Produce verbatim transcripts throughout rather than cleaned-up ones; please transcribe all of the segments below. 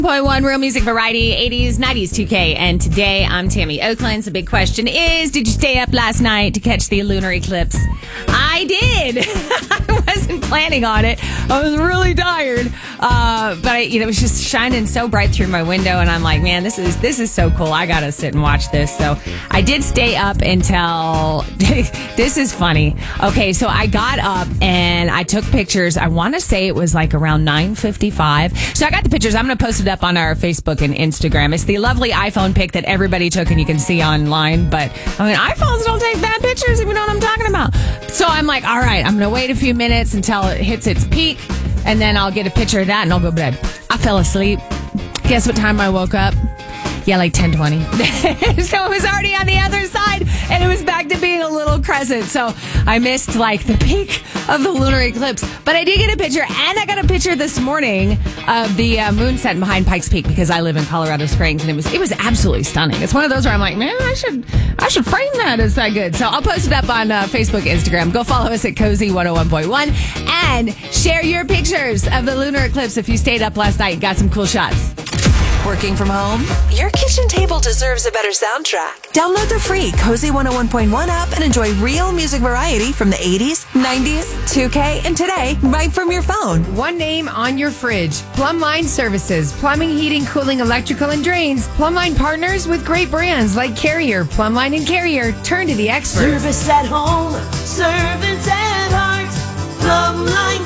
Point one Real Music Variety, eighties, nineties, two K. And today I'm Tammy Oakland. The big question is, did you stay up last night to catch the lunar eclipse? I did. I wasn't planning on it. I was really tired. Uh, but I, you know, it was just shining so bright through my window. And I'm like, man, this is, this is so cool. I got to sit and watch this. So I did stay up until, this is funny. Okay. So I got up and I took pictures. I want to say it was like around nine fifty-five. So I got the pictures. I'm going to post it up on our Facebook and Instagram. It's the lovely iPhone pic that everybody took and you can see online. But I mean, iPhones don't take bad pictures if you know what I'm talking about. So I'm like, all right, I'm going to wait a few minutes until it hits its peak and then I'll get a picture of that and I'll go to bed. I fell asleep. Guess what time I woke up? Yeah, like ten twenty. So it was already on the other side and it was back to being a little crescent. So I missed like the peak of the lunar eclipse. But I did get a picture, and I got a picture this morning of the uh, moon setting behind Pikes Peak because I live in Colorado Springs, and it was it was absolutely stunning. It's one of those where I'm like, man, I should I should frame that. It's that good. So I'll post it up on uh, Facebook, Instagram. Go follow us at Cozy one oh one point one and share your pictures of the lunar eclipse if you stayed up last night and got some cool shots. Working from home? Your kitchen table deserves a better soundtrack. Download the free Cozy one oh one point one app and enjoy real music variety from the eighties, nineties, two K, and today right from your phone. One name on your fridge. Plumbline Services. Plumbing, heating, cooling, electrical, and drains. Plumbline partners with great brands like Carrier. Plumbline and Carrier. Turn to the experts. Service at home. Service at heart. Plumbline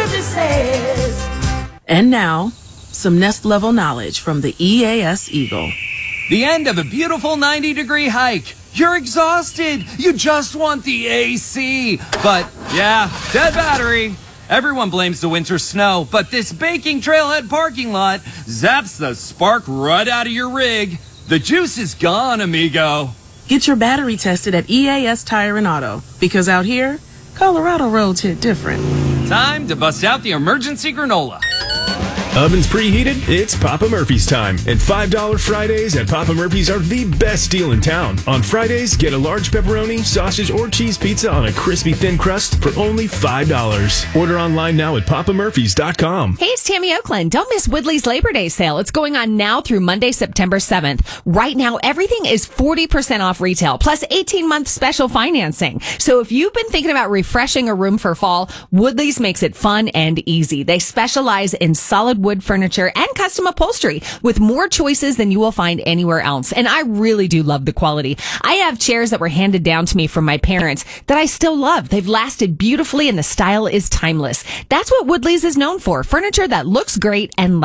Services. And now, some Nest-level knowledge from the E A S Eagle. The end of a beautiful ninety-degree hike. You're exhausted. You just want the A C. But, yeah, dead battery. Everyone blames the winter snow, but this baking trailhead parking lot zaps the spark right out of your rig. The juice is gone, amigo. Get your battery tested at E A S Tire and Auto, because out here, Colorado roads hit different. Time to bust out the emergency granola. Ovens preheated? It's Papa Murphy's time. And five dollar Fridays at Papa Murphy's are the best deal in town. On Fridays, get a large pepperoni, sausage, or cheese pizza on a crispy thin crust for only five dollars. Order online now at papa murphys dot com. Hey, it's Tammy Oakland. Don't miss Woodley's Labor Day sale. It's going on now through Monday, September seventh. Right now, everything is forty percent off retail, plus eighteen month special financing. So if you've been thinking about refreshing a room for fall, Woodley's makes it fun and easy. They specialize in solid wood furniture and custom upholstery with more choices than you will find anywhere else. And I really do love the quality. I have chairs that were handed down to me from my parents that I still love. They've lasted beautifully and the style is timeless. That's what Woodley's is known for. Furniture that looks great and